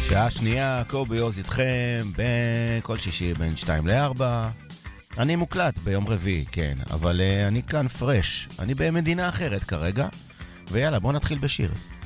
שעה שנייה, קובי עוז איתכם בכל שישי בין 2 ל-4. אני מוקלט ביום רביעי, כן, אבל אני כאן פרש. אני במדינה אחרת כרגע, ויאללה, בוא נתחיל בשיר.